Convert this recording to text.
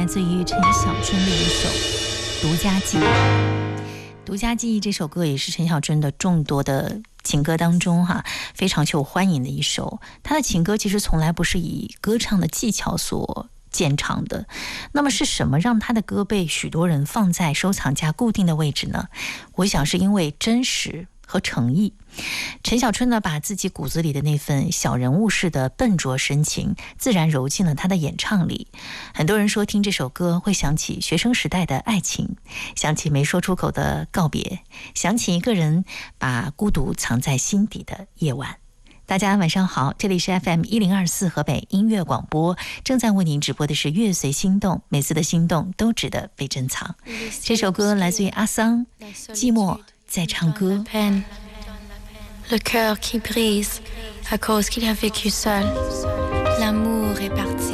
来自于陈小春的一首《独家记忆》。《独家记忆》这首歌也是陈小春的众多的情歌当中非常受欢迎的一首。他的情歌其实从来不是以歌唱的技巧所见长的，那么是什么让他的歌被许多人放在收藏夹固定的位置呢？我想是因为真实和诚意。陈小春呢，把自己骨子里的那份小人物式的笨拙深情自然揉进了他的演唱里。很多人说听这首歌会想起学生时代的爱情，想起没说出口的告别，想起一个人把孤独藏在心底的夜晚。大家晚上好，这里是 FM1024 河北音乐广播，正在为您直播的是乐随心动，每次的心动都值得被珍藏。这首歌来自于阿桑，寂寞在唱歌。 Le cœur qui brise à cause qu'il a vécu seul. L'amour est parti.